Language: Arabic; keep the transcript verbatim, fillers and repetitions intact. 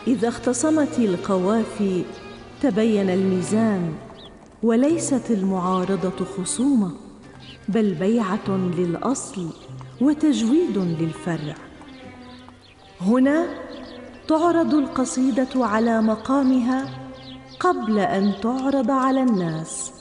إذا اختصمت القوافي تبين الميزان، وليست المعارضة خصومة، بل بيعة للأصل وتجويد للفرع. هنا تعرض القصيدة على مقامها قبل أن تعرض على الناس.